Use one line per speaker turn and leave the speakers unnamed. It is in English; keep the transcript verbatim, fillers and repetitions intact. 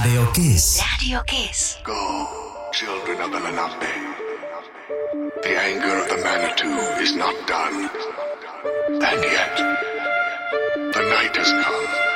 Radio Kiss.
Radio Kiss.
Go, children of the Lenape. The anger of the Manitou is not done. And yet, the night has come.